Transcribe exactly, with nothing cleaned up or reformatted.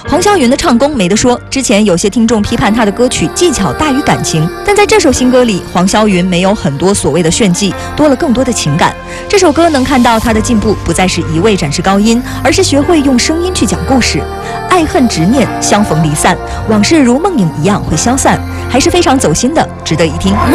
黄霄云的唱功没得说，之前有些听众批判他的歌曲技巧大于感情，但在这首新歌里，黄霄云没有很多所谓的炫技，多了更多的情感。这首歌能看到他的进步，不再是一味展示高音，而是学会用声音去讲故事。爱恨执念，相逢离散，往事如梦影一样会消散，还是非常走心的，值得一听。